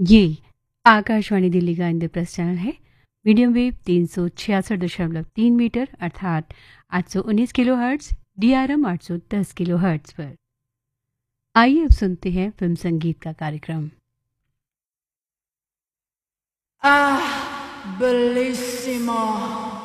ये आकाशवाणी दिल्ली का इंद्रप्रस्थ चैनल है। मीडियम वेव 366.3 मीटर अर्थात 819 kilo hertz, DRM 810 kilo hertz पर। आइए अब सुनते हैं फिल्म संगीत का कार्यक्रम। Ah, bellissimo.